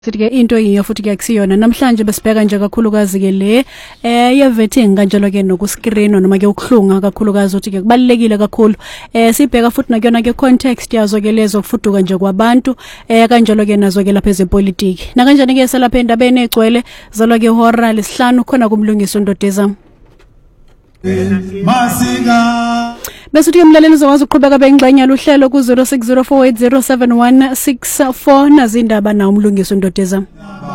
Sithi-ke into yiyo futhi kuyakusiyona namhlanje besibheka nje kakhulukazi ke le ye-vetting kanjalo-ke nokuscreen noma-ke ukuhlunga kakhulukazi ukuthi-ke kubalulekile kakhulu sibheka futhi nakuyona-ke context yazo-ke lezo kufuduka nje kwabantu kanjalo-ke nazo-ke lapha ezepolitiki nakanjani-ke selapha endabeni egcwele zalwa-ke ihora lesihlanu khona kumlungiso Ndodeza Masinga bese uthi umlaleli uzokwazi ukuqhubeka bengxenye luhlelo ku 0604807164 nazindaba na umlungiso Ndodeza.